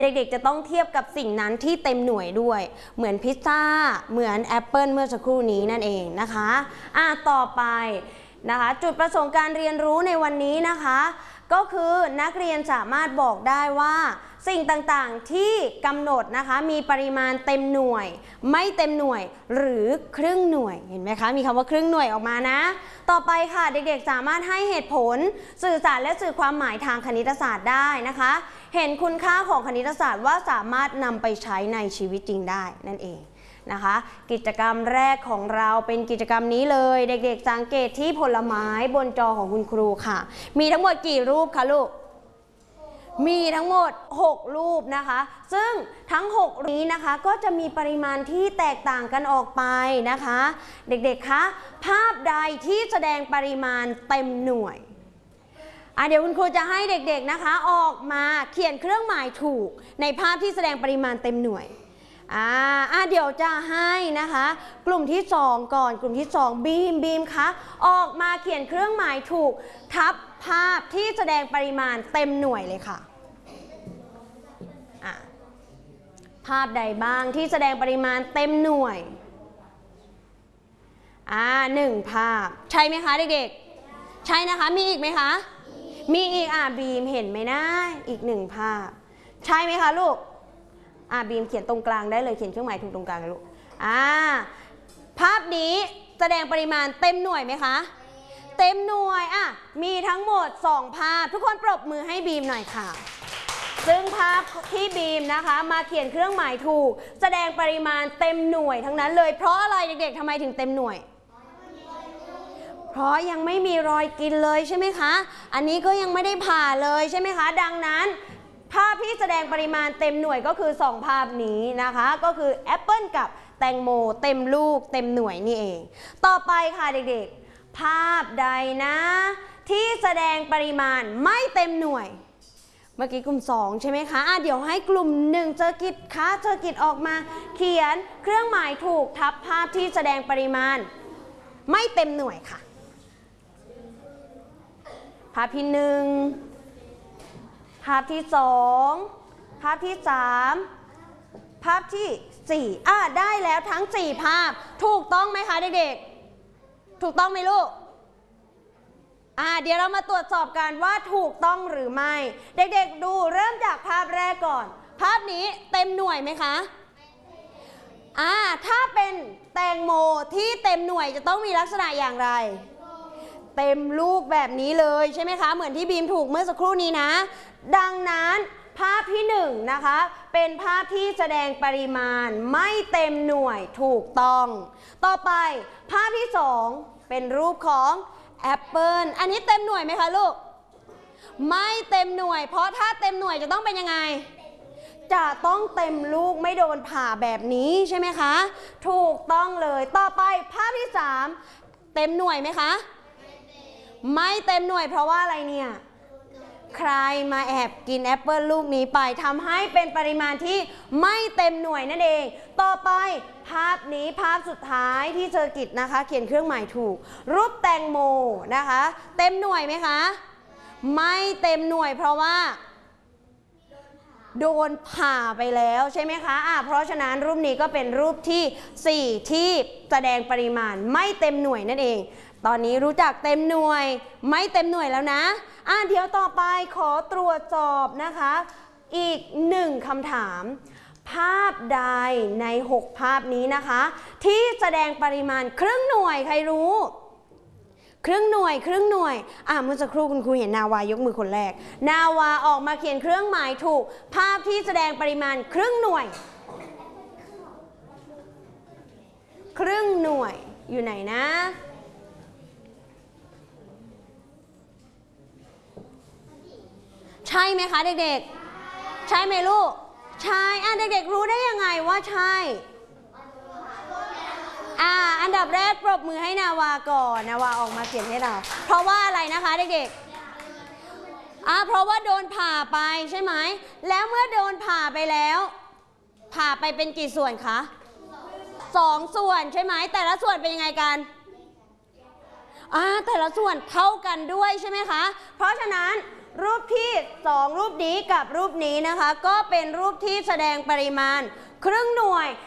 เด็กๆจะต้องเทียบกับสิ่งนั้นที่เต็มหน่วยด้วยเหมือนพิซซ่าเหมือนแอปเปิลเมื่อสักครู่นี้นั่นเองนะคะต่อไปนะคะจุดประสงค์การเรียนรู้ในวันนี้นะคะก็คือนักเรียนสามารถบอกได้ว่าสิ่งต่างๆที่กำหนดนะคะมีปริมาณเต็มหน่วยไม่เต็มหน่วยหรือครึ่งหน่วยเห็นไหมคะมีคำว่าครึ่งหน่วยออกมานะต่อไปค่ะเด็กๆสามารถให้เหตุผลสื่อสารและสื่อความหมายทางคณิตศาสตร์ได้นะคะเห็นคุณค่าของคณิตศาสตร์ว่าสามารถนำไปใช้ในชีวิตจริงได้นั่นเองนะคะกิจกรรมแรกของเราเป็นกิจกรรมนี้เลยเด็กๆสังเกตที่ผลไม้บนจอของคุณครูค่ะมีทั้งหมดกี่รูปคะลูกมีทั้งหมด6รูปนะคะซึ่งทั้ง6นี้นะคะก็จะมีปริมาณที่แตกต่างกันออกไปนะคะเด็กๆคะภาพใดที่แสดงปริมาณเต็มหน่วยเดี๋ยวคุณครูจะให้เด็กๆนะคะออกมาเขียนเครื่องหมายถูกในภาพที่แสดงปริมาณเต็มหน่วยเดี๋ยวจะให้นะคะกลุ่มที่2ก่อนกลุ่มที่2บีมคะออกมาเขียนเครื่องหมายถูกทับภาพที่แสดงปริมาณเต็มหน่วยเลยค่ะภาพใดบ้างที่แสดงปริมาณเต็มหน่วย1ภาพใช่ไหมคะเด็กๆใช่นะคะมีอีกไหมคะมีอีกบีมเห็นไหมนะอีก1ภาพใช่ไหมคะลูกบีมเขียนตรงกลางได้เลยเขียนเครื่องหมายถูกตรงกลางเลยลูกภาพนี้แสดงปริมาณเต็มหน่วยไหมคะเต็มหน่วยมีทั้งหมด2ภาพทุกคนปรบมือให้บีมหน่อยค่ะซึ่งภาพที่บีมนะคะมาเขียนเครื่องหมายถูกแสดงปริมาณเต็มหน่วยทั้งนั้นเลยเพราะอะไรเด็กๆทำไมถึงเต็มหน่วยเพราะยังไม่มีรอยกินเลยใช่ไหมคะอันนี้ก็ยังไม่ได้ผ่าเลยใช่ไหมคะดังนั้นภาพที่แสดงปริมาณเต็มหน่วยก็คือ2ภาพนี้นะคะก็คือแอปเปิลกับแตงโมเต็มลูกเต็มหน่วยนี่เองต่อไปค่ะเด็กๆภาพใดนะที่แสดงปริมาณไม่เต็มหน่วยเมื่อกี้กลุ่ม2ใช่ไหมคะเดี๋ยวให้กลุ่ม1เจอกิจออกมาเขียนเครื่องหมายถูกทับภาพที่แสดงปริมาณไม่เต็มหน่วยค่ะภาพที่1ภาพที่2ภาพที่3ภาพที่4ได้แล้วทั้ง4ภาพถูกต้องไหมคะเด็กๆถูกต้องไหมลูกเดี๋ยวเรามาตรวจสอบกันว่าถูกต้องหรือไม่เด็กๆดูเริ่มจากภาพแรกก่อนภาพนี้เต็มหน่วยไหมคะถ้าเป็นแตงโมที่เต็มหน่วยจะต้องมีลักษณะอย่างไรเต็มลูกแบบนี้เลยใช่ไหมคะเหมือนที่บีมถูกเมื่อสักครู่นี้นะดังนั้นภาพที่1นะคะเป็นภาพที่แสดงปริมาณไม่เต็มหน่วยถูกต้องต่อไปภาพที่2เป็นรูปของแอปเปิลอันนี้เต็มหน่วยไหมคะลูกไม่เต็มหน่วยเพราะถ้าเต็มหน่วยจะต้องเป็นยังไงจะต้องเต็มลูกไม่โดนผ่าแบบนี้ใช่ไหมคะถูกต้องเลยต่อไปภาพที่3เต็มหน่วยไหมคะไม่เต็มหน่วยเพราะว่าอะไรเนี่ยใครมาแอบกินแอปเปิลลูกนี้ไปทำให้เป็นปริมาณที่ไม่เต็มหน่วยนั่นเองต่อไปภาพนี้ภาพสุดท้ายที่เจอกิจนะคะเขียนเครื่องหมายถูกรูปแตงโมนะคะเต็มหน่วยไหมคะไม่เต็มหน่วยเพราะว่าโดนผ่าไปแล้วใช่ไหมคะเพราะฉะนั้นรูปนี้ก็เป็นรูปที่4ที่แสดงปริมาณไม่เต็มหน่วยนั่นเองตอนนี้รู้จักเต็มหน่วยไม่เต็มหน่วยแล้วนะเดี๋ยวต่อไปขอตรวจสอบนะคะอีก1คำถามภาพใดใน6ภาพนี้นะคะที่แสดงปริมาณครึ่งหน่วยใครรู้ครึ่งหน่วยเมื่อสักครู่คุณครูเห็นนาวายกมือคนแรกนาวาออกมาเขียนเครื่องหมายถูกภาพที่แสดงปริมาณครึ่งหน่วยอยู่ไหนนะใช่ไหมคะเด็กๆใช่ไหมลูกใช่เด็กๆรู้ได้ยังไงว่าใช่อันดับแรกปรบมือให้นาวาก่อนนาวาออกมาเขียนให้เราเพราะว่าอะไรนะคะเด็กๆเพราะว่าโดนผ่าไปใช่ไหมแล้วเมื่อโดนผ่าไปแล้วผ่าไปเป็นกี่ส่วนคะ2ส่วนใช่ไหมแต่ละส่วนเป็นยังไงกันแต่ละส่วนเท่ากันด้วยใช่ไหมคะเพราะฉะนั้นรูปที่2รูปนี้กับรูปนี้นะคะก็เป็นรูปที่แสดงปริมาณครึ่งหน่วย